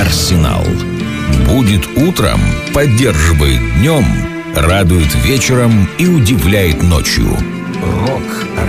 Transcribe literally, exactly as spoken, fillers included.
«Арсенал». Будет утром, поддерживает днем, радует вечером и удивляет ночью. Рок